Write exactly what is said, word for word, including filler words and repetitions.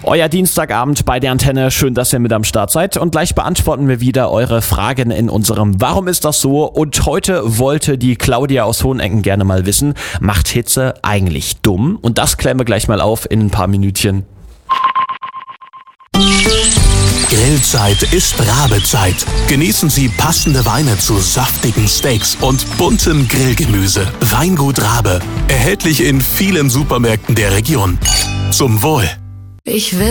Euer Dienstagabend bei der Antenne. Schön, dass ihr mit am Start seid. Und gleich beantworten wir wieder eure Fragen in unserem Warum ist das so? Und heute wollte die Claudia aus Hohenecken gerne mal wissen, macht Hitze eigentlich dumm? Und das klären wir gleich mal auf in ein paar Minütchen. Grillzeit ist Rabezeit. Genießen Sie passende Weine zu saftigen Steaks und buntem Grillgemüse. Weingut Rabe. Erhältlich in vielen Supermärkten der Region. Zum Wohl. Ich will